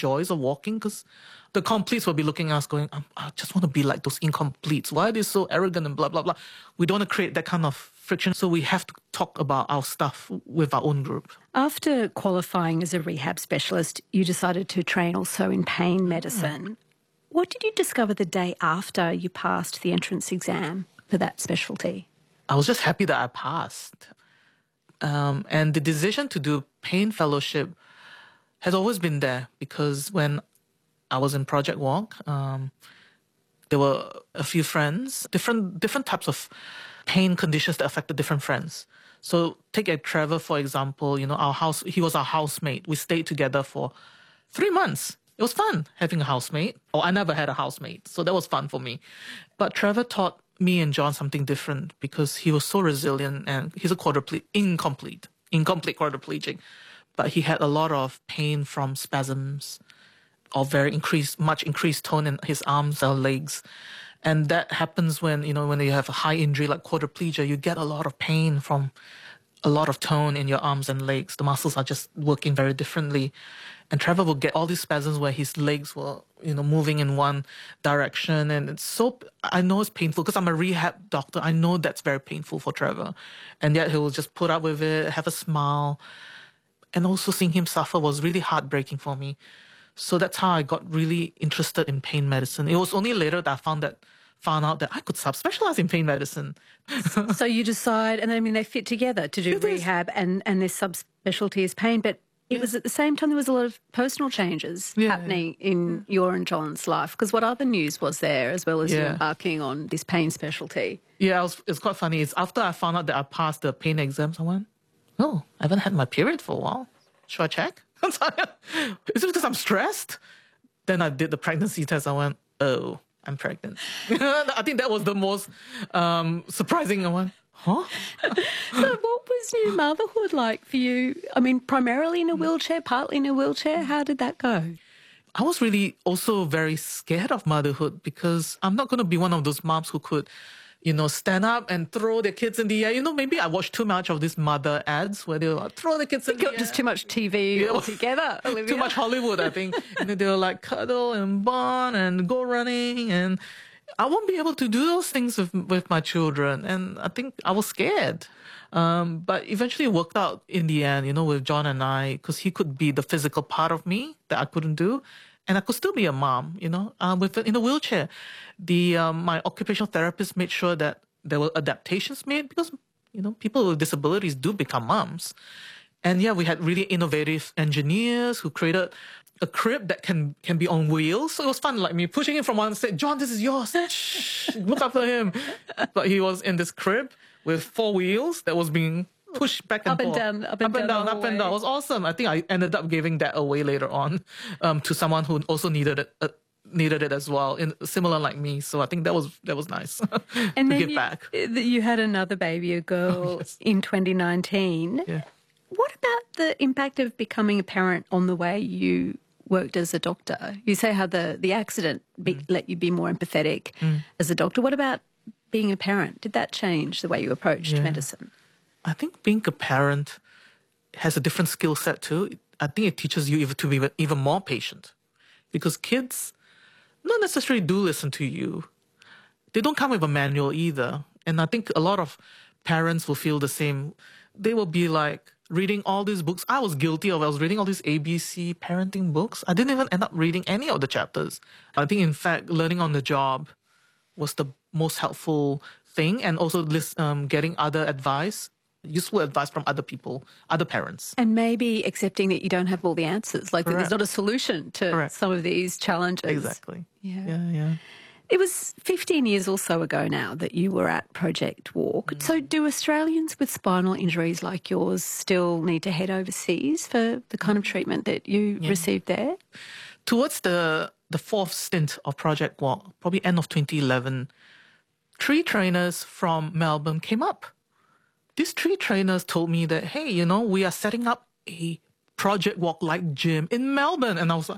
joys of walking, because the completes will be looking at us going, I just want to be like those incompletes. Why are they so arrogant and blah, blah, blah. We don't want to create that kind of friction. So we have to talk about our stuff with our own group. After qualifying as a rehab specialist, you decided to train also in pain medicine. What did you discover the day after you passed the entrance exam for that specialty? I was just happy that I passed. And the decision to do pain fellowship has always been there, because when I was in Project Walk, there were a few friends, different types of pain conditions that affected different friends. So take Trevor, for example, he was our housemate. We stayed together for 3 months. It was fun having a housemate. I never had a housemate, so that was fun for me. But Trevor taught me and John something different, because he was so resilient, and he's a incomplete quadriplegic. But he had a lot of pain from spasms of much increased tone in his arms and legs. And that happens when you have a high injury like quadriplegia, you get a lot of pain from a lot of tone in your arms and legs. The muscles are just working very differently. And Trevor will get all these spasms where his legs were, moving in one direction. And I know it's painful, because I'm a rehab doctor. I know that's very painful for Trevor. And yet he will just put up with it, have a smile. And also seeing him suffer was really heartbreaking for me. So that's how I got really interested in pain medicine. It was only later that I found out that I could subspecialize in pain medicine. So you decide, and they fit together to do rehab, and their subspecialty is pain. But it was at the same time there was a lot of personal changes happening in your and John's life. Because what other news was there, as well as you embarking on this pain specialty? Yeah, it's quite funny. It's after I found out that I passed the pain exams, I went, I haven't had my period for a while. Should I check? Is it because I'm stressed? Then I did the pregnancy test. I went, oh, I'm pregnant. I think that was the most surprising one. Huh? So what was new motherhood like for you? Primarily in a wheelchair, partly in a wheelchair. How did that go? I was really also very scared of motherhood, because I'm not going to be one of those moms who could, stand up and throw their kids in the air. Maybe I watched too much of these mother ads where they were like, throw the kids in the air. Just too much TV altogether, Olivia. Too much Hollywood, I think. They were like cuddle and bond and go running. And I won't be able to do those things with my children. And I think I was scared. But eventually it worked out in the end, with John and I, because he could be the physical part of me that I couldn't do. And I could still be a mom, in a wheelchair. My occupational therapist made sure that there were adaptations made, because, people with disabilities do become moms. And we had really innovative engineers who created a crib that can be on wheels. So it was fun, like me pushing him from one side, John, this is yours. Shh, look after him. But he was in this crib with 4 wheels that was being pushed back and forth. Up and down. It was awesome. I think I ended up giving that away later on to someone who also needed it as well, similar like me. So I think that was nice and to give back. You had another baby, a girl, in 2019. Yeah. What about the impact of becoming a parent on the way you worked as a doctor? You say how the accident let you be more empathetic as a doctor. What about being a parent? Did that change the way you approached medicine? I think being a parent has a different skill set too. I think it teaches you to be even more patient, because kids not necessarily do listen to you. They don't come with a manual either. And I think a lot of parents will feel the same. They will be like reading all these books. I was guilty of. I was reading all these ABC parenting books. I didn't even end up reading any of the chapters. I think, in fact, learning on the job was the most helpful thing, and also getting other advice. Useful advice from other people, other parents. And maybe accepting that you don't have all the answers, like that there's not a solution to some of these challenges. Exactly. Yeah. It was 15 years or so ago now that you were at Project Walk. So do Australians with spinal injuries like yours still need to head overseas for the kind of treatment that you received there? Towards the 4th stint of Project Walk, probably end of 2011, 3 trainers from Melbourne came up. These 3 trainers told me that, hey, we are setting up a Project Walk-like gym in Melbourne. And I was like,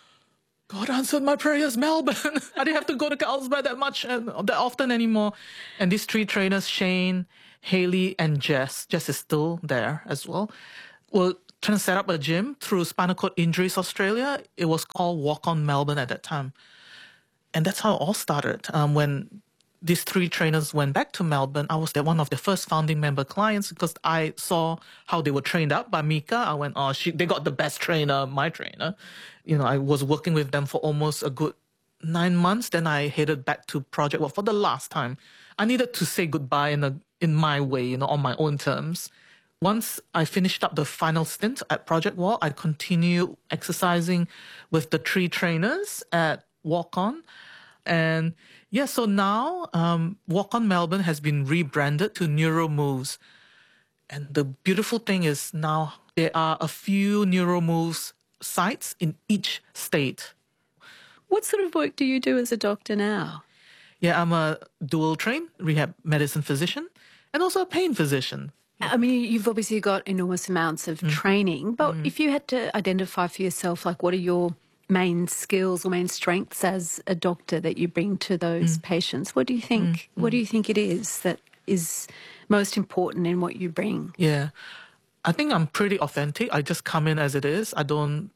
God answered my prayers, Melbourne. I didn't have to go to Carlsbad that much and that often anymore. And these 3 trainers, Shane, Haley, and Jess is still there as well, were trying to set up a gym through Spinal Cord Injuries Australia. It was called Walk On Melbourne at that time. And that's how it all started. When these 3 trainers went back to Melbourne, I was one of the first founding member clients because I saw how they were trained up by Mika. I went, they got the best trainer, my trainer. I was working with them for almost a good 9 months. Then I headed back to Project Walk for the last time. I needed to say goodbye in my way, on my own terms. Once I finished up the final stint at Project Walk, I continued exercising with the 3 trainers at Walk On. And so now Walk On Melbourne has been rebranded to NeuroMoves. And the beautiful thing is now there are a few NeuroMoves sites in each state. What sort of work do you do as a doctor now? Yeah, I'm a dual-trained rehab medicine physician and also a pain physician. I mean, you've obviously got enormous amounts of training, but if you had to identify for yourself, what are your main skills or main strengths as a doctor that you bring to those patients? What do you think? What do you think it is that is most important in what you bring? Yeah, I think I'm pretty authentic. I just come in as it is. I don't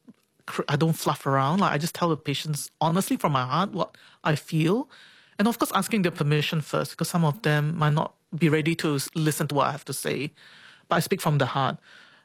fluff around. I just tell the patients honestly from my heart what I feel, and of course asking their permission first because some of them might not be ready to listen to what I have to say. But I speak from the heart.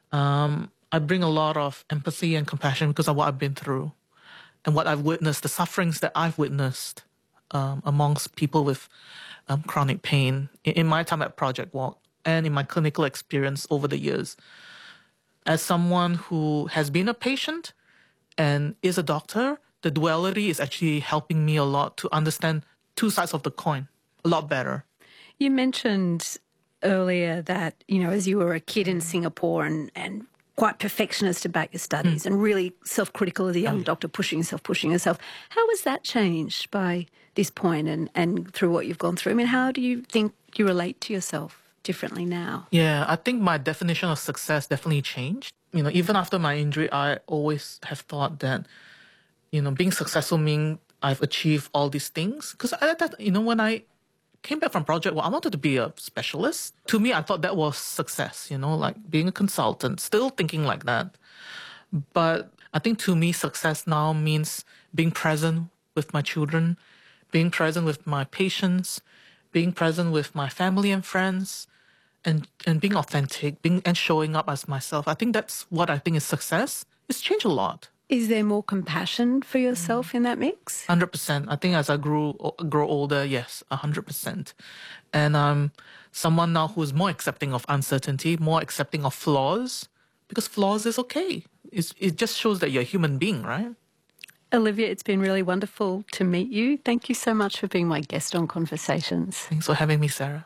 I bring a lot of empathy and compassion because of what I've been through and what I've witnessed, the sufferings that I've witnessed amongst people with chronic pain in my time at Project Walk and in my clinical experience over the years. As someone who has been a patient and is a doctor, the duality is actually helping me a lot to understand 2 sides of the coin a lot better. You mentioned earlier that, as you were a kid in Singapore and quite perfectionist about your studies and really self-critical as a young doctor, pushing yourself. How has that changed by this point and through what you've gone through? I mean, how do you think you relate to yourself differently now? Yeah, I think my definition of success definitely changed. Even after my injury, I always have thought that, being successful means I've achieved all these things. Because when I came back from Project Walk, I wanted to be a specialist. To me, I thought that was success, like being a consultant, still thinking like that. But I think to me, success now means being present with my children, being present with my patients, being present with my family and friends, and being authentic, and showing up as myself. I think that's what I think is success. It's changed a lot. Is there more compassion for yourself in that mix? 100%. I think as I grow older, yes, 100%. And I'm someone now who's more accepting of uncertainty, more accepting of flaws, because flaws is okay. It just shows that you're a human being, right? Olivia, it's been really wonderful to meet you. Thank you so much for being my guest on Conversations. Thanks for having me, Sarah.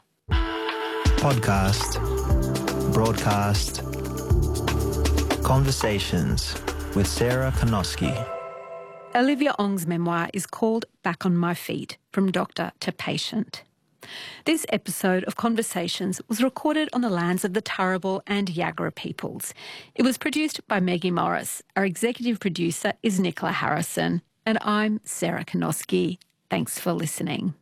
Podcast, broadcast, Conversations with Sarah Kanoski. Olivia Ong's memoir is called Back on My Feet, From Doctor to Patient. This episode of Conversations was recorded on the lands of the Turrbal and Yagara peoples. It was produced by Maggie Morris. Our executive producer is Nicola Harrison. And I'm Sarah Kanoski. Thanks for listening.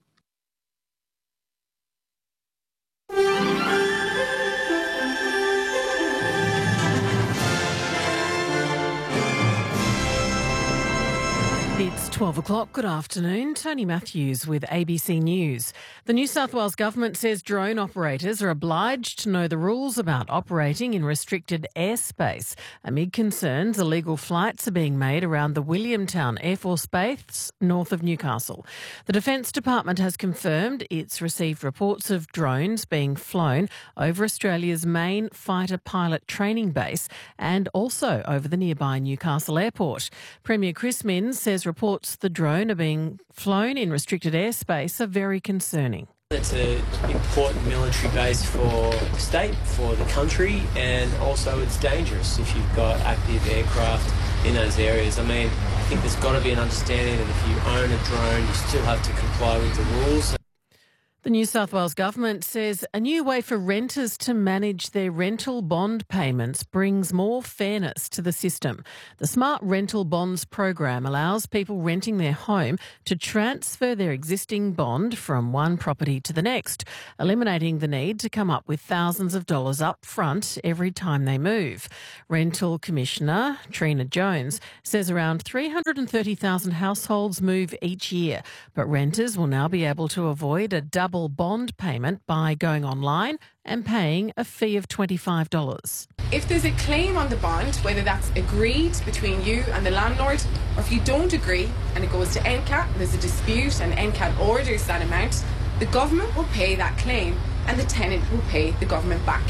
It's 12 o'clock. Good afternoon. Tony Matthews with ABC News. The New South Wales government says drone operators are obliged to know the rules about operating in restricted airspace. Amid concerns, illegal flights are being made around the Williamtown Air Force Base north of Newcastle. The Defence Department has confirmed it's received reports of drones being flown over Australia's main fighter pilot training base and also over the nearby Newcastle Airport. Premier Chris Minns says reports the drone are being flown in restricted airspace are very concerning. It's an important military base for the state, for the country, and also it's dangerous if you've got active aircraft in those areas. I mean, I think there's got to be an understanding that if you own a drone, you still have to comply with the rules. The New South Wales Government says a new way for renters to manage their rental bond payments brings more fairness to the system. The Smart Rental Bonds program allows people renting their home to transfer their existing bond from one property to the next, eliminating the need to come up with thousands of dollars up front every time they move. Rental Commissioner Trina Jones says around 330,000 households move each year, but renters will now be able to avoid a double bond payment by going online and paying a fee of $25. If there's a claim on the bond, whether that's agreed between you and the landlord, or if you don't agree and it goes to NCAT and there's a dispute and NCAT orders that amount, the government will pay that claim and the tenant will pay the government back.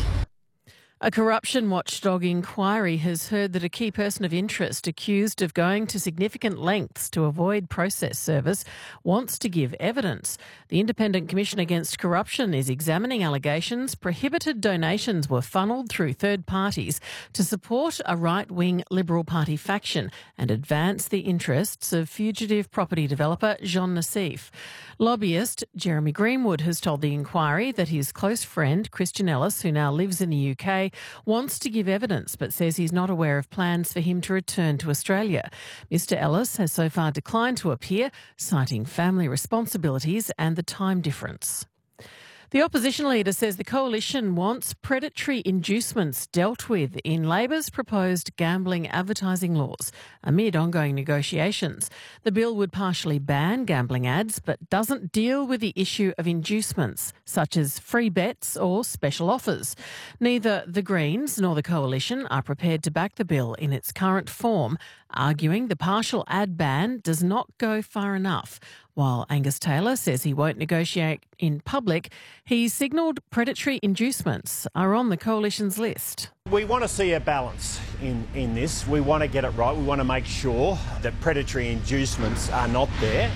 A corruption watchdog inquiry has heard that a key person of interest accused of going to significant lengths to avoid process service wants to give evidence. The Independent Commission Against Corruption is examining allegations prohibited donations were funneled through third parties to support a right-wing Liberal Party faction and advance the interests of fugitive property developer Jean Nassif. Lobbyist Jeremy Greenwood has told the inquiry that his close friend Christian Ellis, who now lives in the UK, wants to give evidence but says he's not aware of plans for him to return to Australia. Mr Ellis has so far declined to appear, citing family responsibilities and the time difference. The opposition leader says the coalition wants predatory inducements dealt with in Labor's proposed gambling advertising laws amid ongoing negotiations. The bill would partially ban gambling ads but doesn't deal with the issue of inducements, such as free bets or special offers. Neither the Greens nor the coalition are prepared to back the bill in its current form, arguing the partial ad ban does not go far enough. While Angus Taylor says he won't negotiate in public, he signalled predatory inducements are on the coalition's list. We want to see a balance in this. We want to get it right. We want to make sure that predatory inducements are not there,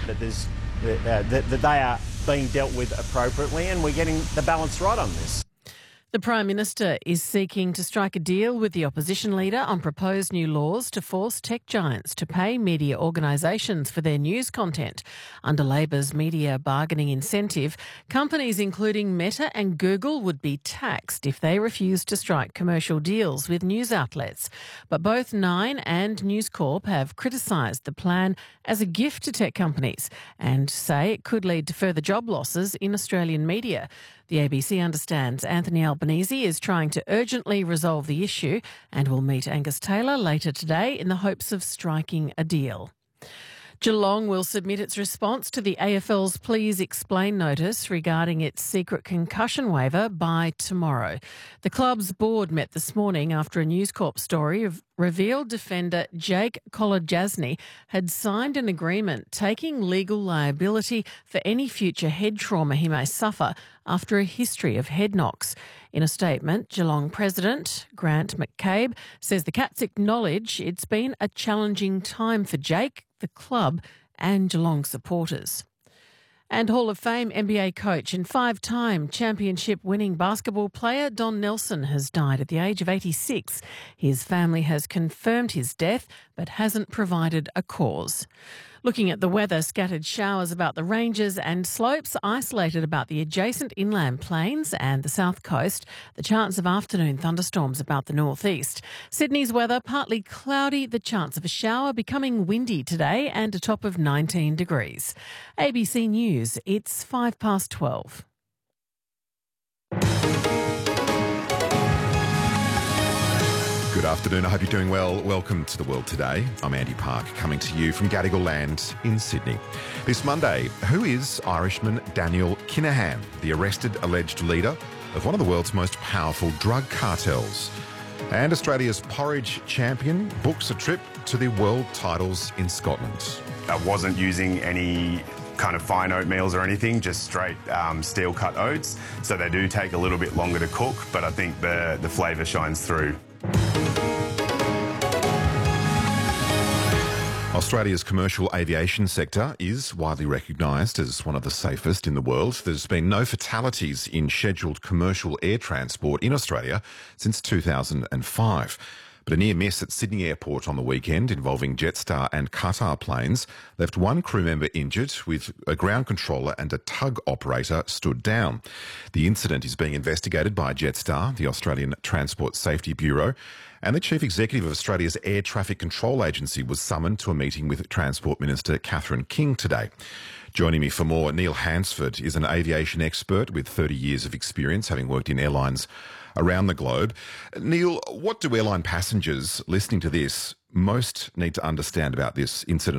that they are being dealt with appropriately, and we're getting the balance right on this. The Prime Minister is seeking to strike a deal with the opposition leader on proposed new laws to force tech giants to pay media organisations for their news content. Under Labor's media bargaining incentive, companies including Meta and Google would be taxed if they refused to strike commercial deals with news outlets. But both Nine and News Corp have criticised the plan as a gift to tech companies and say it could lead to further job losses in Australian media. The ABC understands Anthony Albanese is trying to urgently resolve the issue and will meet Angus Taylor later today in the hopes of striking a deal. Geelong will submit its response to the AFL's Please Explain notice regarding its secret concussion waiver by tomorrow. The club's board met this morning after a News Corp story revealed defender Jake Kolodjasny had signed an agreement taking legal liability for any future head trauma he may suffer after a history of head knocks. In a statement, Geelong President Grant McCabe says the Cats acknowledge it's been a challenging time for Jake, the club and Geelong supporters. And Hall of Fame NBA coach and 5-time championship-winning basketball player Don Nelson has died at the age of 86. His family has confirmed his death but hasn't provided a cause. Looking at the weather, scattered showers about the ranges and slopes isolated about the adjacent inland plains and the south coast. The chance of afternoon thunderstorms about the northeast. Sydney's weather, partly cloudy, the chance of a shower, becoming windy today and a top of 19 degrees. ABC News, it's 12:05. Good afternoon. I hope you're doing well. Welcome to The World Today. I'm Andy Park, coming to you from Gadigal Land in Sydney. This Monday, who is Irishman Daniel Kinahan, the arrested alleged leader of one of the world's most powerful drug cartels? And Australia's porridge champion books a trip to the world titles in Scotland. I wasn't using any kind of fine oatmeals or anything, just straight steel-cut oats. So they do take a little bit longer to cook, but I think the flavour shines through. Australia's commercial aviation sector is widely recognised as one of the safest in the world. There's been no fatalities in scheduled commercial air transport in Australia since 2005. But a near miss at Sydney Airport on the weekend involving Jetstar and Qatar planes left one crew member injured, with a ground controller and a tug operator stood down. The incident is being investigated by Jetstar, the Australian Transport Safety Bureau, and the Chief Executive of Australia's Air Traffic Control Agency was summoned to a meeting with Transport Minister Catherine King today. Joining me for more, Neil Hansford is an aviation expert with 30 years of experience, having worked in airlines around the globe. Neil, what do airline passengers listening to this most need to understand about this incident